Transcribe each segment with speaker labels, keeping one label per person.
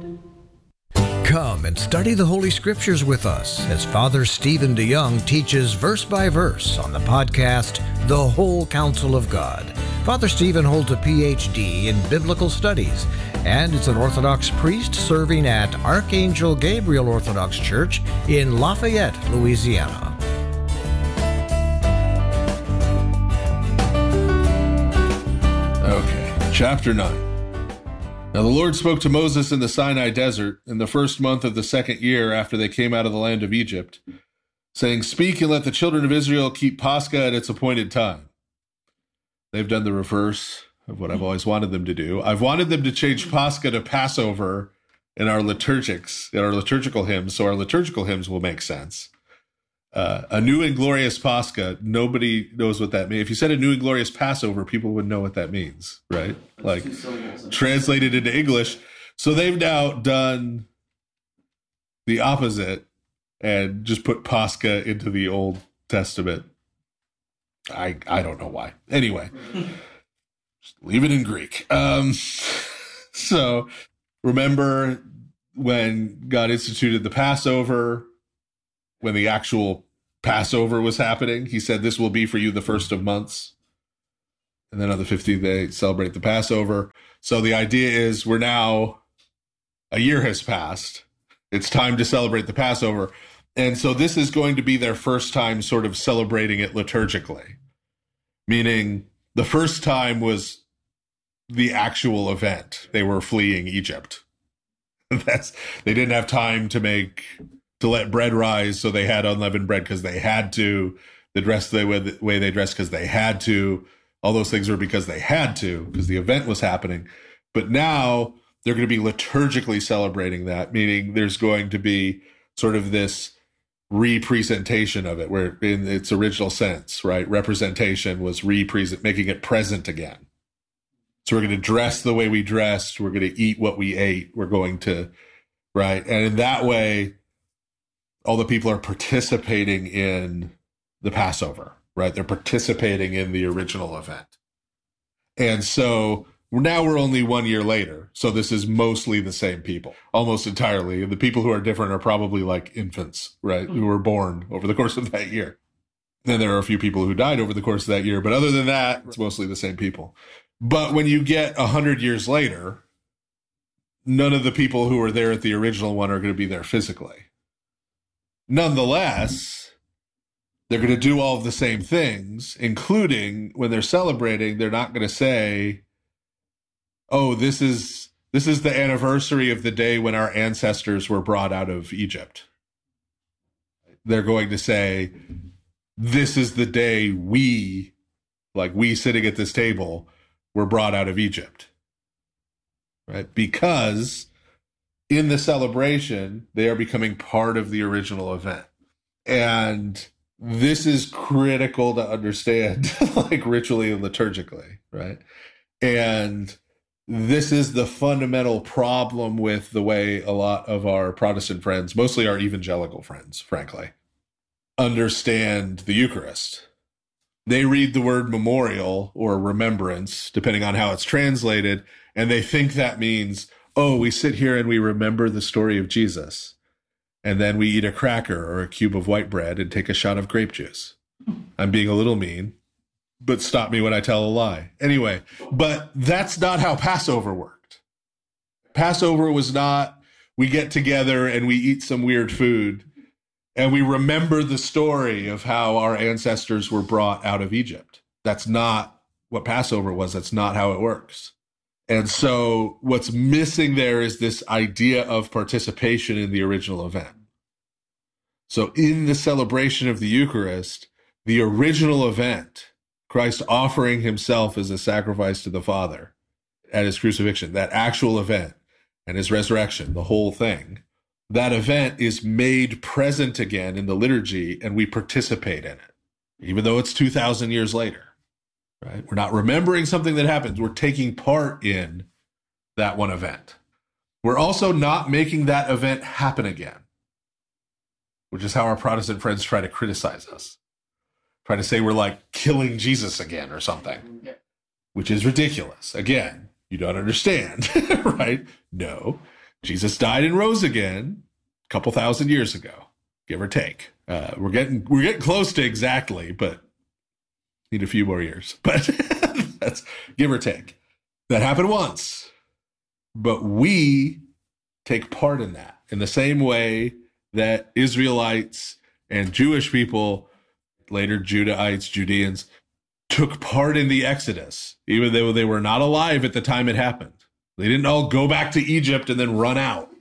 Speaker 1: Come and study the Holy Scriptures with us as Father Stephen DeYoung teaches verse by verse on the podcast, The Whole Counsel of God. Father Stephen holds a PhD in Biblical Studies and is an Orthodox priest serving at Archangel Gabriel Orthodox Church in Lafayette, Louisiana.
Speaker 2: Okay, chapter 9. Now the Lord spoke to Moses in the Sinai desert in the first month of the second year after they came out of the land of Egypt, saying, "Speak and let the children of Israel keep Pascha at its appointed time." They've done the reverse of what I've always wanted them to do. I've wanted them to change Pascha to Passover in our liturgical hymns, so our liturgical hymns will make sense. A new and glorious Pascha, nobody knows what that means. If you said a new and glorious Passover, people would know what that means, right? Like translated into English. So they've now done the opposite and just put Pascha into the Old Testament. I don't know why. Anyway, just leave it in Greek. So remember when God instituted the Passover, when the actual Passover was happening, he said, "This will be for you the first of months." And then on the 15th, they celebrate the Passover. So the idea is a year has passed. It's time to celebrate the Passover. And so this is going to be their first time sort of celebrating it liturgically, meaning the first time was the actual event. They were fleeing Egypt. They didn't have time to let bread rise, so they had unleavened bread because they had to. They dressed the way they dressed because they had to. All those things were because they had to, because the event was happening. But now they're going to be liturgically celebrating that, meaning there's going to be sort of this representation of it, where in its original sense, right, representation was making it present again. So we're going to dress the way we dressed. We're going to eat what we ate. We're going to, right? And in that way, all the people are participating in the Passover, right? They're participating in the original event. And so now we're only 1 year later. So this is mostly the same people, almost entirely. And the people who are different are probably like infants, right? Who were born over the course of that year. Then there are a few people who died over the course of that year. But other than that, it's mostly the same people. But when you get 100 years later, none of the people who were there at the original one are going to be there physically. Nonetheless, they're going to do all of the same things, including when they're celebrating, they're not going to say, "Oh, this is the anniversary of the day when our ancestors were brought out of Egypt." They're going to say, "This is the day we sitting at this table, were brought out of Egypt." Right? Because in the celebration, they are becoming part of the original event. And this is critical to understand, like ritually and liturgically, right? And this is the fundamental problem with the way a lot of our Protestant friends, mostly our evangelical friends, frankly, understand the Eucharist. They read the word memorial or remembrance, depending on how it's translated, and they think that means, oh, we sit here and we remember the story of Jesus, and then we eat a cracker or a cube of white bread and take a shot of grape juice. I'm being a little mean, but stop me when I tell a lie. Anyway, but that's not how Passover worked. Passover was not, we get together and we eat some weird food and we remember the story of how our ancestors were brought out of Egypt. That's not what Passover was. That's not how it works. And so what's missing there is this idea of participation in the original event. So in the celebration of the Eucharist, the original event, Christ offering himself as a sacrifice to the Father at his crucifixion, that actual event, and his resurrection, the whole thing, that event is made present again in the liturgy, and we participate in it, even though it's 2,000 years later. Right? We're not remembering something that happens. We're taking part in that one event. We're also not making that event happen again, which is how our Protestant friends try to criticize us, try to say we're like killing Jesus again or something, which is ridiculous. Again, you don't understand, right? No, Jesus died and rose again a couple thousand years ago, give or take. We're getting close to exactly, but need a few more years. But that's give or take. That happened once. But we take part in that in the same way that Israelites and Jewish people, later Judahites, Judeans, took part in the Exodus, even though they were not alive at the time it happened. They didn't all go back to Egypt and then run out.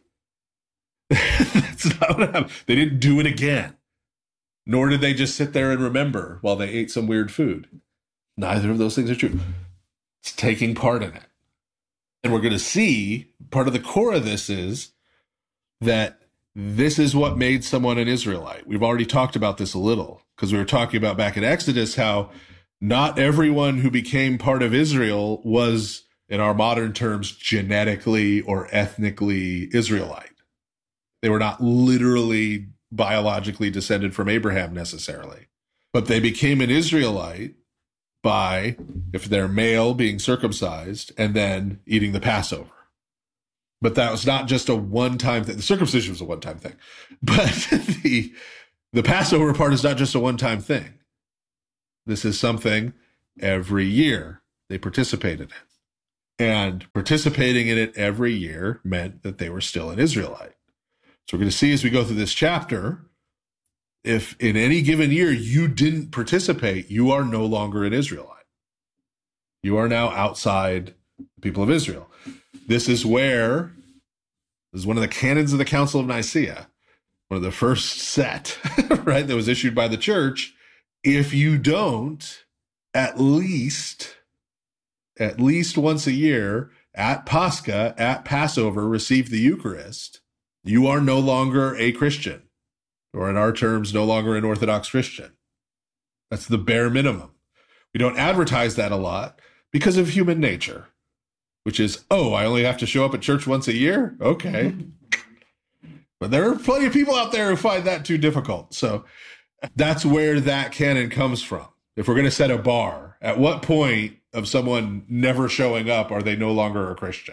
Speaker 2: That's not what happened. They didn't do it again. Nor did they just sit there and remember while they ate some weird food. Neither of those things are true. It's taking part in it. And we're going to see part of the core of this is that this is what made someone an Israelite. We've already talked about this a little because we were talking about back in Exodus how not everyone who became part of Israel was, in our modern terms, genetically or ethnically Israelite. They were not literally biologically descended from Abraham necessarily, but they became an Israelite by, if they're male, being circumcised and then eating the Passover. But that was not just a one-time thing. The circumcision was a one-time thing, but the Passover part is not just a one-time thing. This is something every year they participated in. And participating in it every year meant that they were still an Israelite. So we're going to see as we go through this chapter, if in any given year you didn't participate, you are no longer an Israelite. You are now outside the people of Israel. This is one of the canons of the Council of Nicaea, one of the first set, right, that was issued by the church. If you don't, at least once a year at Pascha, at Passover, receive the Eucharist, you are no longer a Christian, or in our terms, no longer an Orthodox Christian. That's the bare minimum. We don't advertise that a lot because of human nature, which is, oh, I only have to show up at church once a year? Okay. But there are plenty of people out there who find that too difficult. So that's where that canon comes from. If we're going to set a bar, at what point of someone never showing up are they no longer a Christian?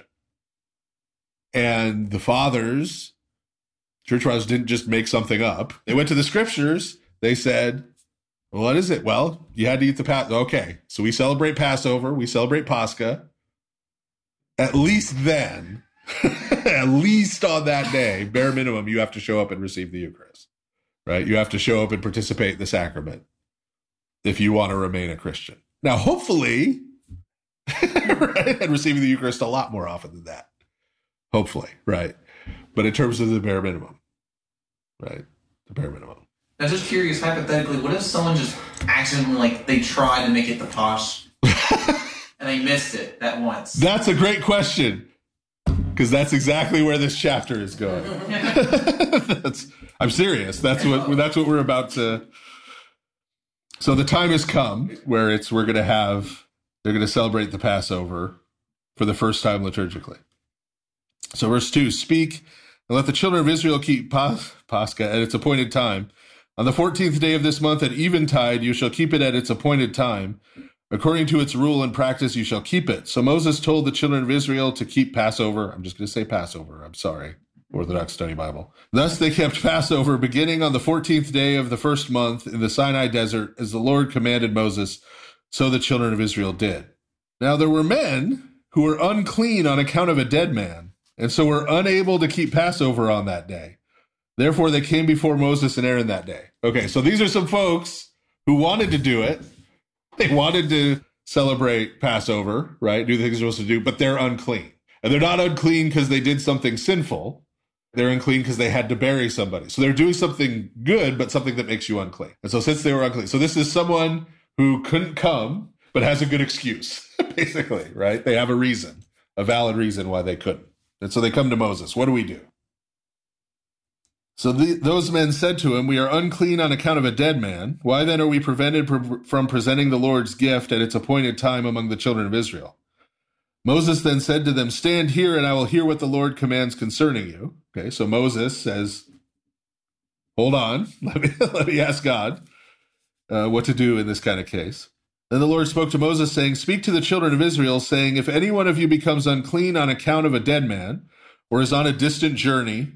Speaker 2: And the fathers, church fathers, didn't just make something up. They went to the scriptures. They said, well, what is it? Well, you had to eat the Passover. Okay, so we celebrate Passover. We celebrate Pascha. At least then, at least on that day, bare minimum, you have to show up and receive the Eucharist, right? You have to show up and participate in the sacrament if you want to remain a Christian. Now, hopefully, right, and receiving the Eucharist a lot more often than that. Hopefully, right? But in terms of the bare minimum, right? The bare minimum.
Speaker 3: I'm just curious, hypothetically, what if someone just accidentally, they tried to make it the Posh and they missed it that once?
Speaker 2: That's a great question, because that's exactly where this chapter is going. I'm serious. That's what we're about to. So the time has come where they're going to celebrate the Passover for the first time liturgically. So verse 2, speak and let the children of Israel keep Pascha at its appointed time. On the 14th day of this month at eventide, you shall keep it at its appointed time. According to its rule and practice, you shall keep it. So Moses told the children of Israel to keep Passover. I'm just going to say Passover. I'm sorry. Orthodox Study Bible. Thus they kept Passover beginning on the 14th day of the first month in the Sinai desert, as the Lord commanded Moses. So the children of Israel did. Now there were men who were unclean on account of a dead man, and so were unable to keep Passover on that day. Therefore, they came before Moses and Aaron that day. Okay, so these are some folks who wanted to do it. They wanted to celebrate Passover, right? Do the things they're supposed to do, but they're unclean. And they're not unclean because they did something sinful. They're unclean because they had to bury somebody. So they're doing something good, but something that makes you unclean. And so since they were unclean, so this is someone who couldn't come, but has a good excuse, basically, right? They have a reason, a valid reason why they couldn't. And so they come to Moses. What do we do? So those men said to him, we are unclean on account of a dead man. Why then are we prevented from presenting the Lord's gift at its appointed time among the children of Israel? Moses then said to them, stand here and I will hear what the Lord commands concerning you. Okay, so Moses says, hold on, let me ask God what to do in this kind of case. Then the Lord spoke to Moses, saying, speak to the children of Israel, saying, if any one of you becomes unclean on account of a dead man, or is on a distant journey,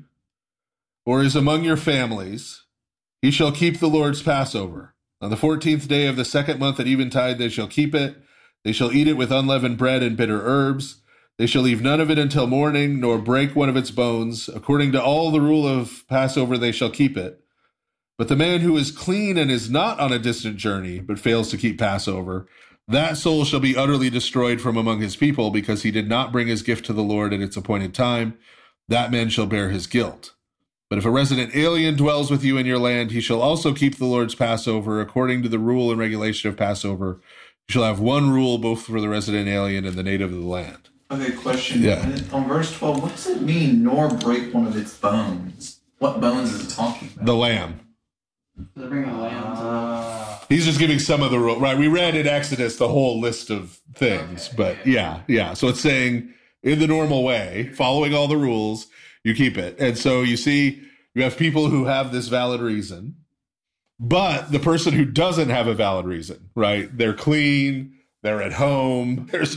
Speaker 2: or is among your families, he shall keep the Lord's Passover. On the 14th day of the second month at eventide they shall keep it. They shall eat it with unleavened bread and bitter herbs. They shall leave none of it until morning, nor break one of its bones. According to all the rule of Passover they shall keep it. But the man who is clean and is not on a distant journey, but fails to keep Passover, that soul shall be utterly destroyed from among his people, because he did not bring his gift to the Lord at its appointed time. That man shall bear his guilt. But if a resident alien dwells with you in your land, he shall also keep the Lord's Passover according to the rule and regulation of Passover. You shall have one rule both for the resident alien and the native of the land.
Speaker 3: Okay, question.
Speaker 2: Yeah.
Speaker 3: On verse 12, what does it mean, nor break one of its bones? What bones is it talking about?
Speaker 2: The lamb.
Speaker 3: They're bringing a lamb to
Speaker 2: He's just giving some of the rule, right? We read in Exodus the whole list of things,
Speaker 3: Okay,
Speaker 2: but yeah. So it's saying in the normal way, following all the rules, you keep it. And so you see, you have people who have this valid reason, but the person who doesn't have a valid reason, right? They're clean, they're at home, there's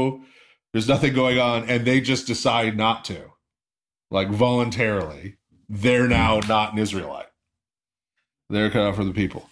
Speaker 2: nothing going on, and they just decide not to, like voluntarily. They're now not an Israelite. They're cut off from the people.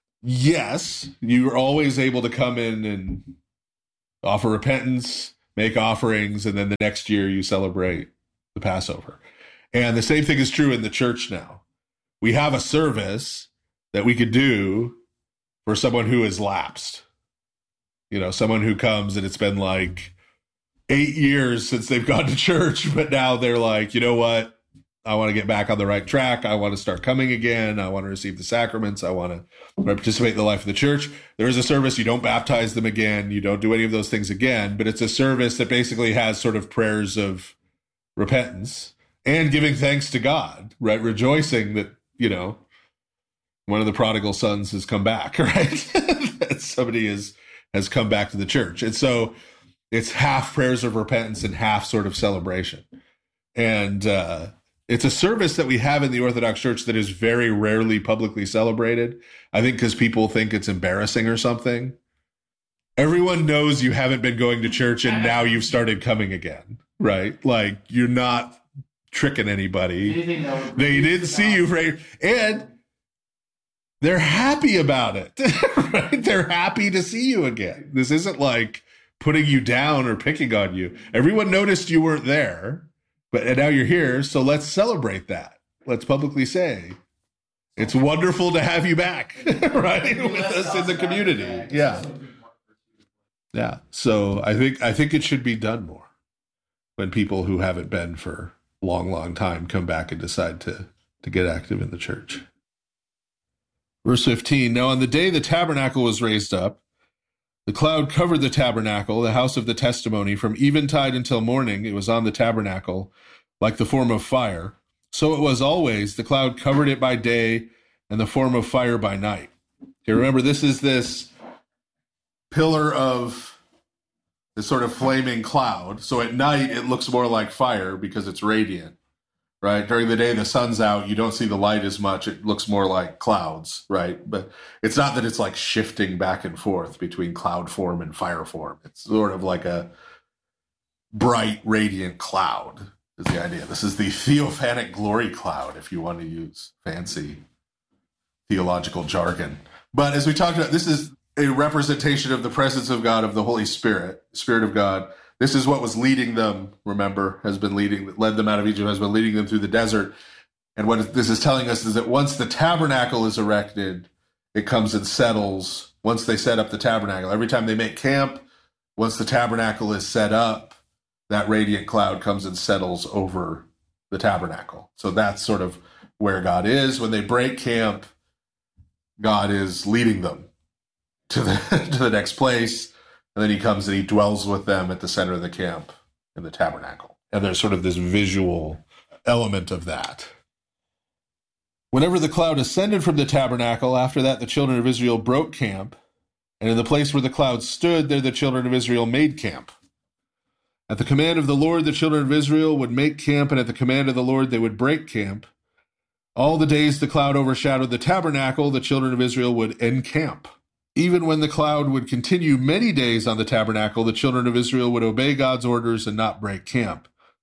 Speaker 2: Yes, you're always able to come in and offer repentance, make offerings, and then the next year you celebrate the Passover. And the same thing is true in the church now. We have a service that we could do for someone who has lapsed. You know, someone who comes and it's been like 8 years since they've gone to church, but now they're like, you know what? I want to get back on the right track. I want to start coming again. I want to receive the sacraments. I want to participate in the life of the church. There is a service. You don't baptize them again. You don't do any of those things again, but it's a service that basically has sort of prayers of repentance and giving thanks to God, right? Rejoicing that, you know, one of the prodigal sons has come back, right? That somebody has come back to the church. And so it's half prayers of repentance and half sort of celebration. And, it's a service that we have in the Orthodox Church that is very rarely publicly celebrated. I think because people think it's embarrassing or something. Everyone knows you haven't been going to church and now you've started coming again, right? Like you're not tricking anybody. They didn't see you, right? And they're happy about it, right? They're happy to see you again. This isn't like putting you down or picking on you. Everyone noticed you weren't there. And now you're here, so let's celebrate that. Let's publicly say, it's wonderful to have you back, right, with us in the community. Yeah. So I think it should be done more when people who haven't been for a long, long time come back and decide to get active in the church. Verse 15, now on the day the tabernacle was raised up, the cloud covered the tabernacle, the house of the testimony, from eventide until morning. It was on the tabernacle like the form of fire. So it was always. The cloud covered it by day and the form of fire by night. Okay, remember, this is this pillar of this sort of flaming cloud. So at night, it looks more like fire because it's radiant, right? During the day, the sun's out. You don't see the light as much. It looks more like clouds, right? But it's not that it's like shifting back and forth between cloud form and fire form. It's sort of like a bright, radiant cloud is the idea. This is the theophanic glory cloud, if you want to use fancy theological jargon. But as we talked about, this is a representation of the presence of God, of the Holy Spirit, Spirit of God. This is what was leading them, remember, led them out of Egypt, has been leading them through the desert. And what this is telling us is that once the tabernacle is erected, it comes and settles. Once they set up the tabernacle, every time they make camp, once the tabernacle is set up, that radiant cloud comes and settles over the tabernacle. So that's sort of where God is. When they break camp, God is leading them to the next place. And then he comes and he dwells with them at the center of the camp in the tabernacle. And there's sort of this visual element of that. Whenever the cloud ascended from the tabernacle, after that the children of Israel broke camp. And in the place where the cloud stood, there the children of Israel made camp. At the command of the Lord, the children of Israel would make camp, and at the command of the Lord, they would break camp. All the days the cloud overshadowed the tabernacle, the children of Israel would encamp. Even when the cloud would continue many days on the tabernacle, the children of Israel would obey God's orders and not break camp.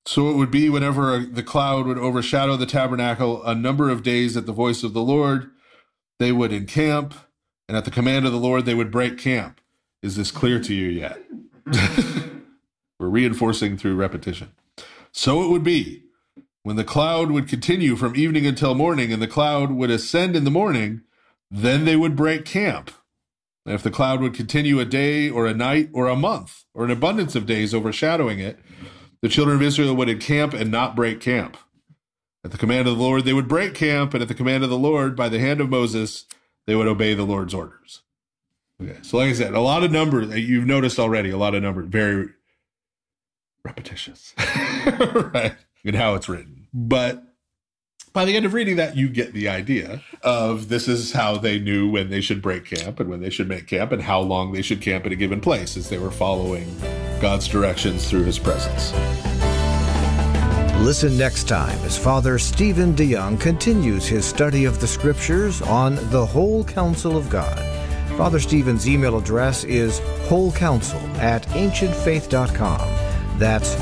Speaker 2: So it would be whenever the cloud would overshadow the tabernacle a number of days at the voice of the Lord, they would encamp, and at the command of the Lord, they would break camp. Is this clear to you yet? We're reinforcing through repetition. So it would be when the cloud would continue from evening until morning, and the cloud would ascend in the morning, then they would break camp. And if the cloud would continue a day or a night or a month or an abundance of days overshadowing it, the children of Israel would encamp and not break camp. At the command of the Lord, they would break camp, and at the command of the Lord, by the hand of Moses, they would obey the Lord's orders. Okay, so like I said, a lot of numbers that you've noticed already, a lot of numbers, very repetitious, right, in how it's written. But by the end of reading that, you get the idea of this is how they knew when they should break camp and when they should make camp and how long they should camp at a given place as they were following God's directions through his presence.
Speaker 1: Listen next time as Father Stephen DeYoung continues his study of the Scriptures on the whole counsel of God. Father Stephen's email address is wholecounsel@ancientfaith.com. That's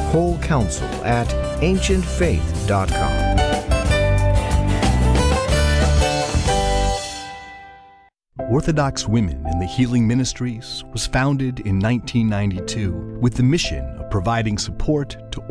Speaker 1: wholecounsel@ancientfaith.com.
Speaker 4: Orthodox Women in the Healing Ministries was founded in 1992 with the mission of providing support to